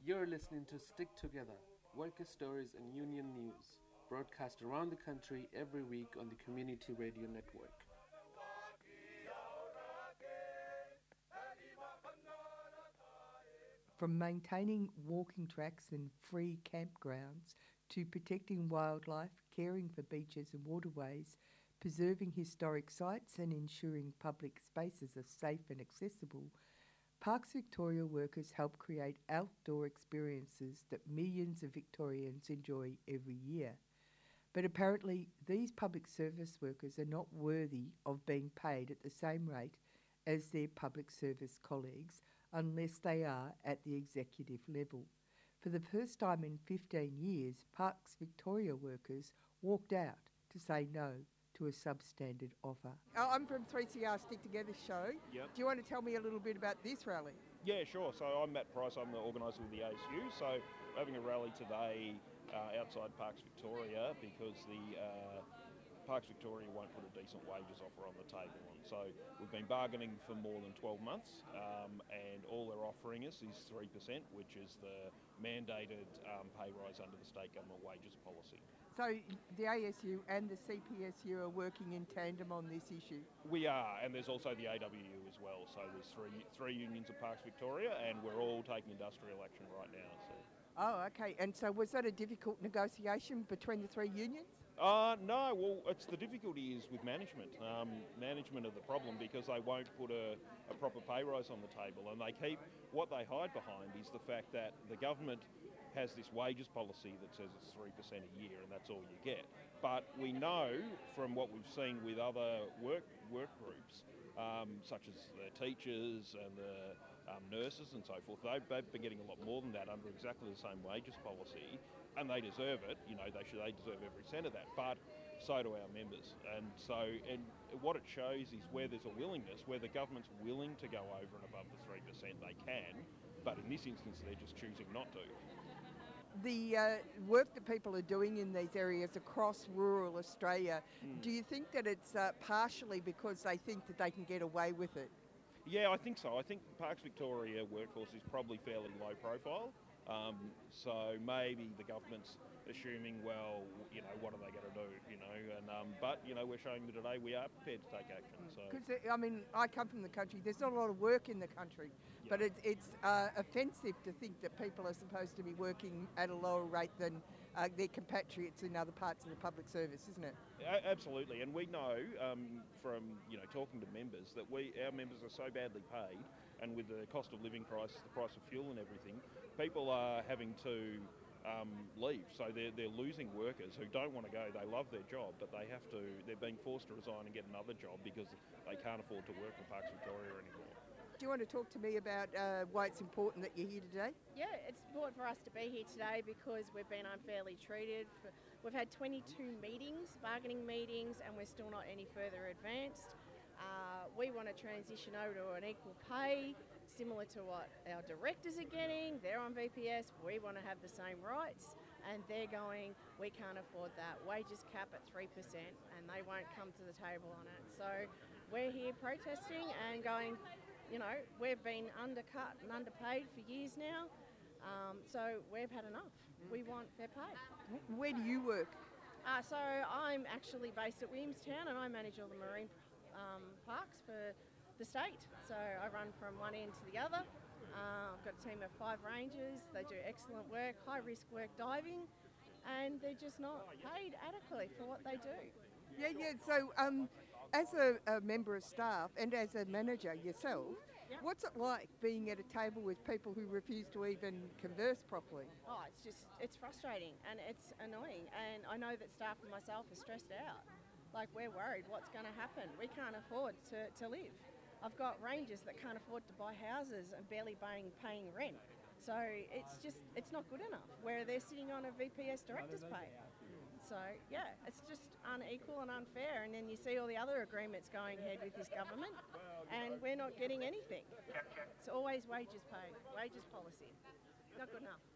You're listening to Stick Together, worker stories and union news, broadcast around the country every week on the Community Radio Network. From maintaining walking tracks and free campgrounds to protecting wildlife, caring for beaches and waterways, preserving historic sites and ensuring public spaces are safe and accessible, Parks Victoria workers help create outdoor experiences that millions of Victorians enjoy every year. But apparently these public service workers are not worthy of being paid at the same rate as their public service colleagues unless they are at the executive level. For the first time in 15 years, Parks Victoria workers walked out to say no to a substandard offer. I'm from 3CR Stick Together show. Yep. Do you want to tell me a little bit about this rally? Yeah, sure. So I'm Matt Price, I'm the organiser with the ASU. So we're having a rally today outside Parks Victoria because the Parks Victoria won't put a decent wages offer on the table. And so we've been bargaining for more than 12 months and all they're offering us is 3%, which is the mandated pay rise under the state government wages policy. So the ASU and the CPSU are working in tandem on this issue? We are, and there's also the AWU as well. So there's three unions of Parks Victoria and we're all taking industrial action right now. So. Oh, okay. And so was that a difficult negotiation between the three unions? No, well, the difficulty is with management. Management of the problem because they won't put a proper pay rise on the table and what they hide behind is the fact that the government has this wages policy that says it's 3% a year and that's all you get. But we know from what we've seen with other work groups, such as the teachers and the nurses and so forth, they've been getting a lot more than that under exactly the same wages policy, and they deserve it. You know, they deserve every cent of that. But so do our members, and what it shows is where there's a willingness, where the government's willing to go over and above the 3%, they can. But in this instance, they're just choosing not to. The work that people are doing in these areas across rural Australia, do you think that it's partially because they think that they can get away with it? Yeah, I think so. I think Parks Victoria workforce is probably fairly low profile. So maybe the government's assuming, well, you know, what are they going to do, you know? And but you know, we're showing that today we are prepared to take action. So because I mean, I come from the country. There's not a lot of work in the country, yeah. But it's offensive to think that people are supposed to be working at a lower rate than their compatriots in other parts of the public service, isn't it? Absolutely, and we know from talking to members that our members are so badly paid, and with the cost of living crisis, the price of fuel and everything, people are having to leave. So they're losing workers who don't want to go. They love their job, but they're being forced to resign and get another job because they can't afford to work for Parks Victoria anymore. Do you want to talk to me about why it's important that you're here today? Yeah, it's important for us to be here today because we've been unfairly treated. We've had 22 meetings, bargaining meetings, and we're still not any further advanced. We want to transition over to an equal pay, similar to what our directors are getting. They're on VPS. We want to have the same rights. And they're going, we can't afford that. Wages cap at 3% and they won't come to the table on it. So we're here protesting and going, you know, we've been undercut and underpaid for years now. So we've had enough. We want fair pay. Where do you work? So I'm actually based at Williamstown and I manage all the marine parks for the state. So I run from one end to the other. I've got a team of 5 rangers. They do excellent work, high risk work diving, and they're just not paid adequately for what they do. Yeah. So as a member of staff and as a manager yourself, yep. What's it like being at a table with people who refuse to even converse properly? Oh, it's frustrating and it's annoying, and I know that staff and myself are stressed out. Like, we're worried what's going to happen. We can't afford to live. I've got rangers that can't afford to buy houses and barely paying rent. So it's not good enough, where they're sitting on a VPS director's pay. So, yeah, it's just unequal and unfair. And then you see all the other agreements going ahead with this government, and we're not getting anything. It's always wages paid, wages policy. Not good enough.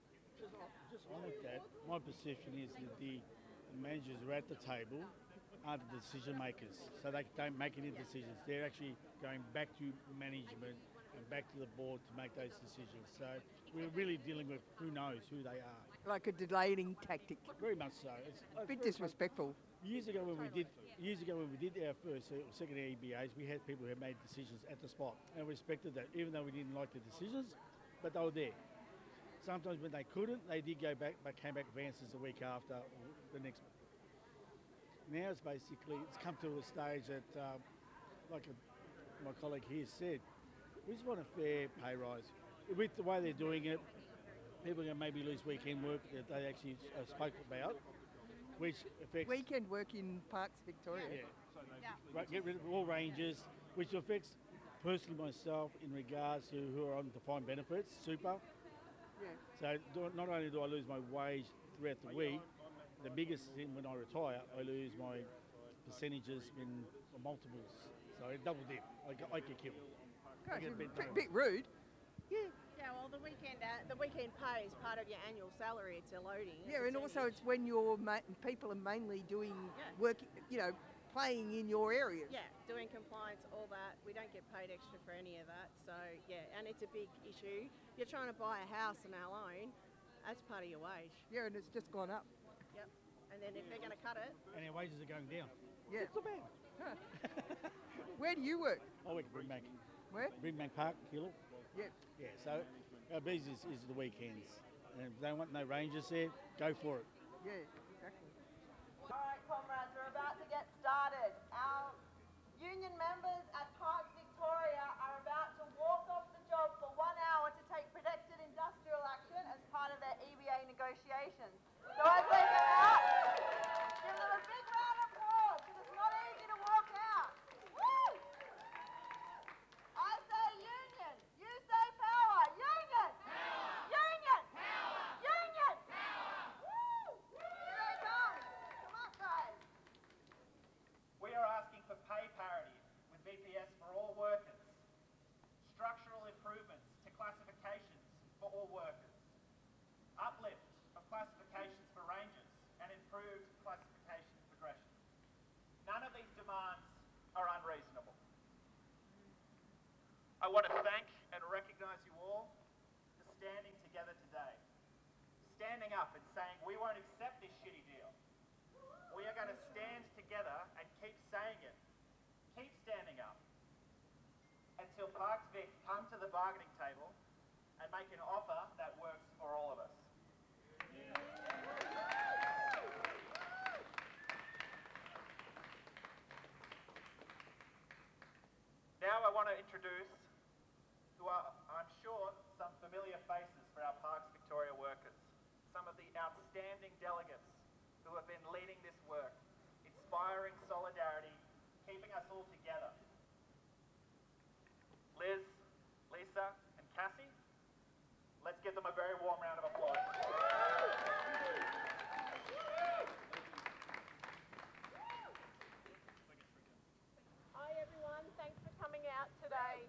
On with that, my perception is that the managers are at the table are the decision makers, so they don't make any decisions. They're actually going back to management and back to the board to make those decisions. So we're really dealing with who knows who they are. Like a delaying tactic. Very much so. It's A bit disrespectful. Years ago when we did our first or second EBAs, we had people who made decisions at the spot, and we respected that, even though we didn't like the decisions, but they were there. Sometimes when they couldn't, they did go back, but came back with answers the week after or the next. Now it's come to a stage that, my colleague here said, we just want a fair pay rise. With the way they're doing it, people are going to maybe lose weekend work that they actually spoke about, which affects... Weekend work in Parks Victoria. Right, get rid of all ranges, which affects personally myself in regards to who are on defined benefits, super. Yeah. So not only do I lose my wage throughout the week, the biggest thing when I retire, I lose my percentages in multiples. So I double dip. I get killed. Gosh, a bit rude. Yeah. Yeah, well, the weekend pay is part of your annual salary. It's a loading. Yeah, and also it's when people are mainly doing work, playing in your areas. Yeah, doing compliance, all that. We don't get paid extra for any of that. So, yeah, and it's a big issue. You're trying to buy a house on our loan, that's part of your wage. Yeah, and it's just gone up. Yep. And then if they're going to cut it... And our wages are going down. Yeah. It's not bad. Huh. Where do you work? I work at Brimbank. Where? Brimbank Park, Kilo. Yeah. Yeah, so our business is the weekends. And if they want no rangers there, go for it. Yeah, exactly. All right, comrades, we're about to get started. Our union members at Parks Victoria are about to walk off the job for 1 hour to take protected industrial action as part of their EBA negotiations. So as they get out, give them a big round of applause, because it's not easy to walk out. Woo! I say union, you say power. Union! Power! Union! Power! Union! Power! Woo! Here they come. Come on, guys. We are asking for pay parity with VPS for all workers, structural improvements to classifications for all workers, uplift of classifications for rangers, and improved classification progression. None of these demands are unreasonable. I want to thank and recognise you all for standing together today, standing up and saying we won't accept this shitty deal. We are going to stand together and keep saying it. Keep standing up until Parks Vic come to the bargaining table and make an offer that works for all of us. Now I want to introduce who are, I'm sure, some familiar faces for our Parks Victoria workers. Some of the outstanding delegates who have been leading this work, inspiring solidarity, keeping us all together. Liz, Lisa, and Cassie, let's give them a very warm round of applause. Hi everyone, thanks for coming out today.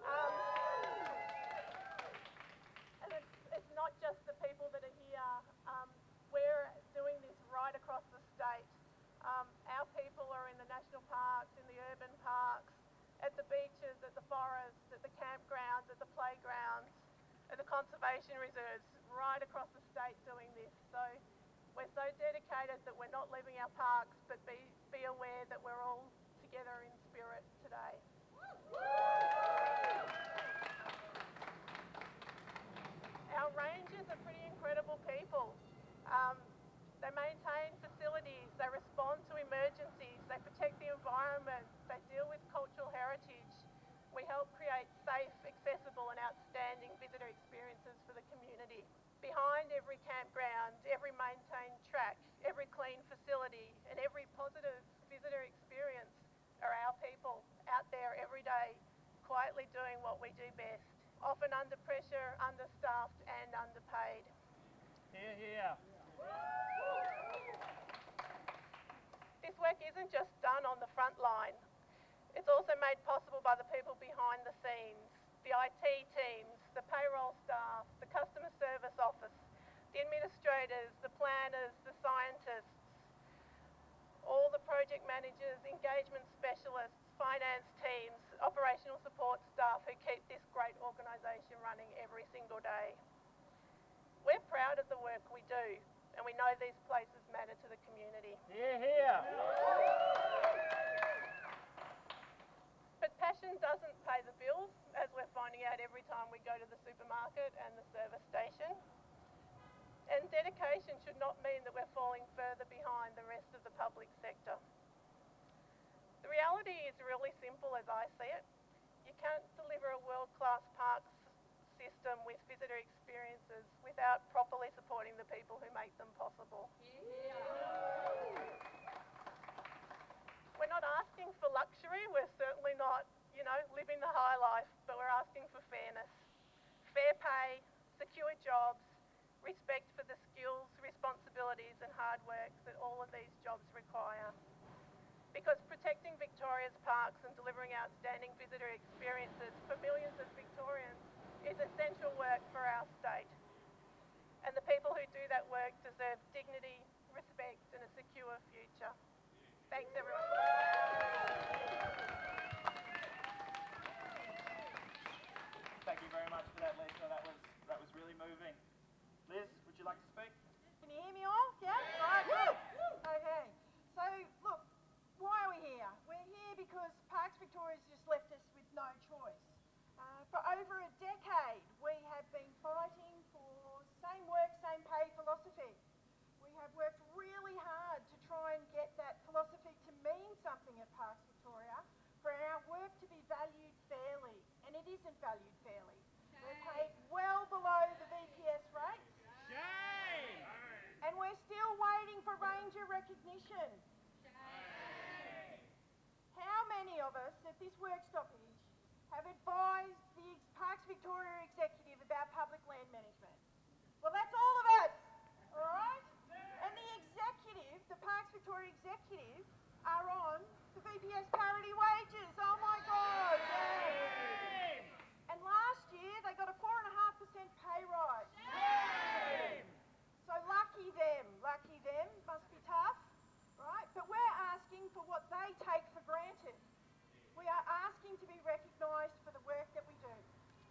And it's not just the people that are here. We're doing this right across the state. Our people are in the national parks, in the urban parks, at the beaches, at the forests, at the campgrounds, at the playgrounds, at the conservation reserves, right across the state doing this. So we're so dedicated that we're not leaving our parks, but be aware that we're all together in spirit today. Our rangers are pretty incredible people. They maintain facilities, they respond to emergencies, they protect the environment, they deal with cultural heritage. We help create safe, accessible and outstanding visitor experiences for the community. Behind every campground, every maintained track, every clean facility and every positive visitor experience are our people out there every day, quietly doing what we do best, often under pressure, understaffed and underpaid. Hear, hear. This work isn't just done on the front line. It's also made possible by the people behind the scenes, the IT teams, the payroll staff, the customer service office, the administrators, the planners, the scientists, all the project managers, engagement specialists, finance teams, operational support staff who keep this great organisation of the work we do, and we know these places matter to the community. Hear, hear. But passion doesn't pay the bills, as we're finding out every time we go to the supermarket and the service station. And dedication should not mean that we're falling further behind the rest of the public sector. The reality is really simple as I see it. You can't deliver a world-class parks system with visitor experiences without properly supporting the people who make them possible. Yeah. We're not asking for luxury, we're certainly not, living the high life, but we're asking for fairness. Fair pay, secure jobs, respect for the skills, responsibilities and hard work that all of these jobs require. Because protecting Victoria's parks and delivering outstanding visitor experiences for millions of Victorians is essential work for our state. And the people who do that work deserve dignity, respect and a secure future. Thanks everyone. Thank you very much for that, Lisa. That was really moving. Liz, would you like to speak? Can you hear me all? Yeah? Right, good. Okay. So, look, why are we here? We're here because Parks Victoria's just left us with no choice. For over a decade, we have been fighting for same work, same pay philosophy. We have worked really hard to try and get that philosophy to mean something at Parks Victoria, for our work to be valued fairly, and it isn't valued fairly. We're paid well below the VPS rates. Shame! And we're still waiting for ranger recognition. Shame! How many of us at this work stoppage have advised the Parks Victoria executive about public land management? Well, that's all of us, all right? And the executive, the Parks Victoria executive, are on the VPS parity wages. Oh my God! Yeah. And last year they got a 4.5% pay rise. Shame! So lucky them, must be tough, right? But we're asking for what they take for granted. We are asking to be recognised for the work that we do.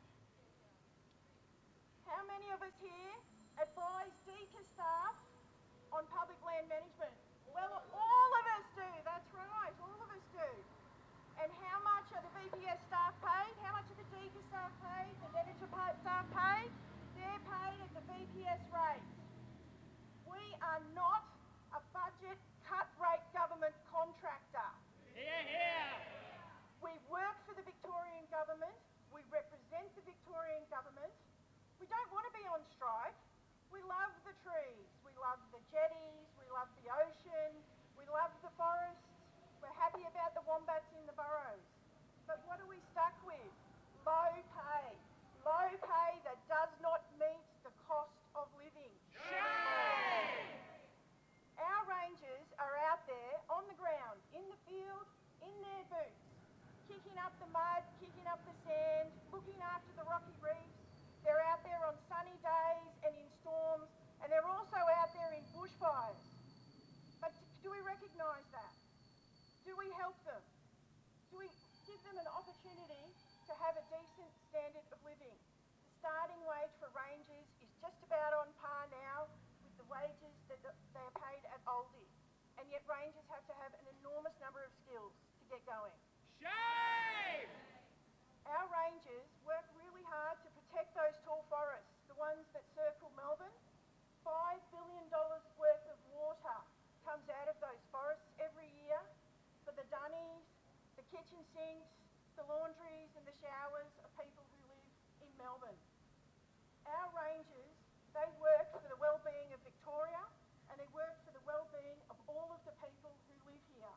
How many of us here advise DECA staff on public land management? Well, all of us do, that's right, all of us do. And how much are the VPS staff paid? How much are the DECA staff paid? The Debenture staff paid? They're paid at the VPS rate. We are not a budget cut rate government contractor. Hear, hear! We work for the Victorian government. We represent the Victorian government. We don't want to be on strike. We love the trees. We love the jetties. We love the ocean. We love the forests. We're happy about the wombats in the burrows. But what are we stuck with? Low pay. Low pay that does not meet the cost of living. Shame! Our rangers are out there on the ground, in the field, in their boots, kicking up the mud, kicking up the sand, looking after the rocky reefs. They're out there on sunny days and in storms, and they're also out there in bushfires. But do we recognise that? Do we help them? Do we give them an opportunity to have a decent standard of living? The starting wage for rangers is just about on par now with the wages that they are paid at Aldi. And yet rangers have to have an enormous number of skills to get going. Shame! Our rangers work really hard to protect those tall forests, the ones that circle Melbourne. $5 billion worth of water comes out of those forests every year for the dunnies, the kitchen sinks, the laundries and the showers of people who live in Melbourne. Our rangers, they work for the well-being of Victoria, and they work for the well-being of all of the people who live here.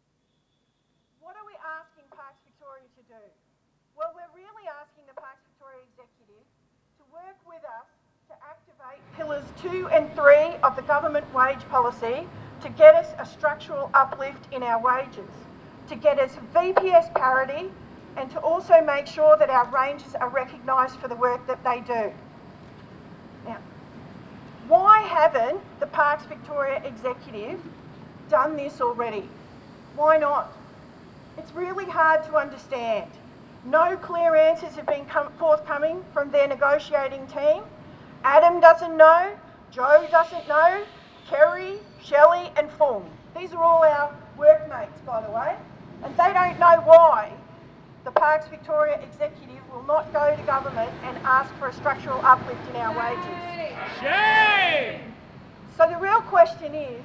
What are we asking Parks Victoria to do? Well, we're really asking the Parks Victoria Executive to work with us to activate Pillars 2 and 3 of the government wage policy to get us a structural uplift in our wages, to get us VPS parity, and to also make sure that our rangers are recognised for the work that they do. Now, why haven't the Parks Victoria Executive done this already? Why not? It's really hard to understand. No clear answers have been forthcoming from their negotiating team. Adam doesn't know, Joe doesn't know, Kerry, Shelley and Fung. These are all our workmates, by the way, and they don't know why the Parks Victoria Executive will not go to government and ask for a structural uplift in our wages. Shame! So the real question is,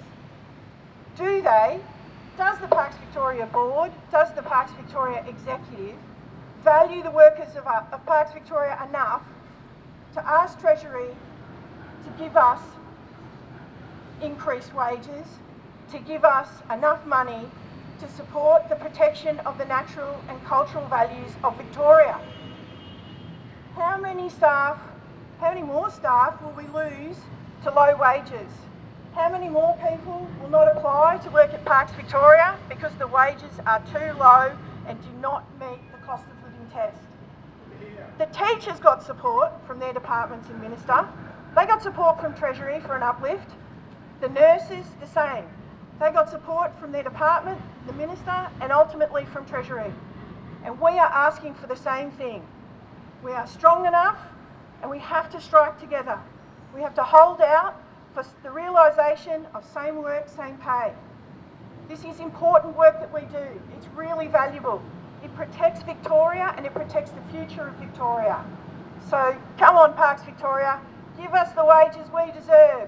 does the Parks Victoria Board, does the Parks Victoria Executive value the workers of Parks Victoria enough to ask Treasury to give us increased wages, to give us enough money to support the protection of the natural and cultural values of Victoria? How many more staff will we lose to low wages? How many more people will not apply to work at Parks Victoria because the wages are too low and do not meet the cost of living test? The teachers got support from their departments and minister. They got support from Treasury for an uplift. The nurses, the same. They got support from their department, the minister, and ultimately from Treasury. And we are asking for the same thing. We are strong enough and we have to strike together. We have to hold out for the realisation of same work, same pay. This is important work that we do. It's really valuable. It protects Victoria and it protects the future of Victoria. So come on, Parks Victoria, give us the wages we deserve.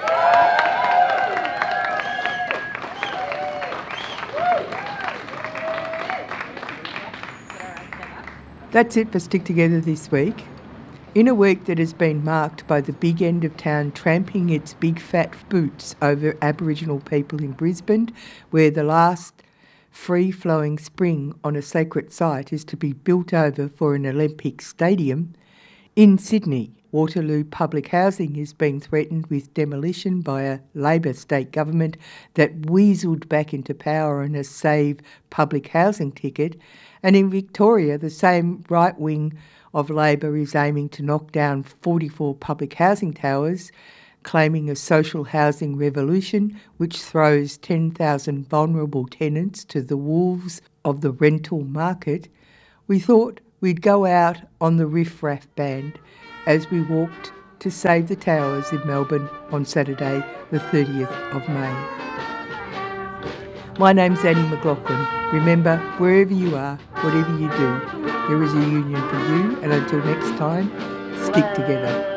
That's it for Stick Together this week. In a week that has been marked by the big end of town tramping its big fat boots over Aboriginal people in Brisbane, where the last free-flowing spring on a sacred site is to be built over for an Olympic stadium, in Sydney, Waterloo public housing is being threatened with demolition by a Labor state government that weaseled back into power on a Save public housing ticket, and in Victoria the same right wing of Labor is aiming to knock down 44 public housing towers, claiming a social housing revolution which throws 10,000 vulnerable tenants to the wolves of the rental market. We thought we'd go out on the Riff Raff band as we walked to Save the Towers in Melbourne on Saturday the 30th of May. My name's Annie McLaughlin. Remember, wherever you are, whatever you do, there is a union for you, and until next time, stick together.